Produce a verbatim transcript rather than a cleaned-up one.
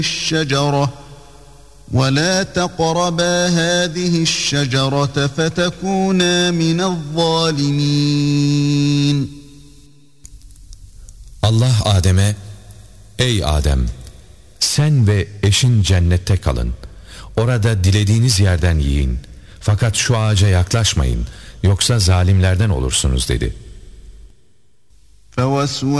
الشجرة ولا تقربا هذه الشجرة فتكونا من الظالمين. Allah Adem'e, ey Adem, sen ve eşin cennette kalın. Orada dilediğiniz yerden yiyin. Fakat şu ağaca yaklaşmayın, yoksa zalimlerden olursunuz dedi.